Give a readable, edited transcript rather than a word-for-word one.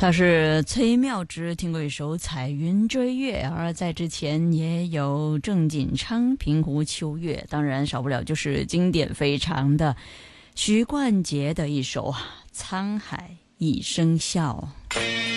他是崔妙芝，听过一首《彩云追月》，而在之前也有郑锦昌《平湖秋月》，当然少不了就是经典非常的徐冠杰的一首《沧海一声笑》。